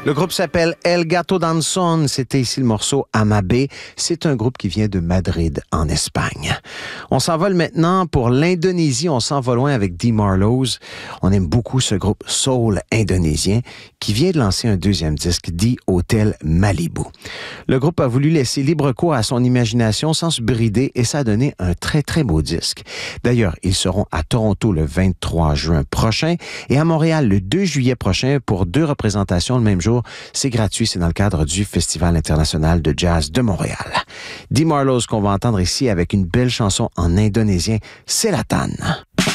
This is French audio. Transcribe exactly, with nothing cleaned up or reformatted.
Le groupe s'appelle El Gato Danzón. C'était ici le morceau Amabé. C'est un groupe qui vient de Madrid, en Espagne. On s'envole maintenant pour l'Indonésie. On s'en va loin avec Dee Marlows. On aime beaucoup ce groupe soul indonésien qui vient de lancer un deuxième disque dit Hotel Malibu. Le groupe a voulu laisser libre cours à son imagination sans se brider et ça a donné un très, très beau disque. D'ailleurs, ils seront à Toronto le vingt-trois juin prochain et à Montréal le deux juillet prochain pour deux représentations le même jour. C'est gratuit, c'est dans le cadre du Festival international de jazz de Montréal. Dee Marlows qu'on va entendre ici avec une belle chanson en indonésien, Selatan.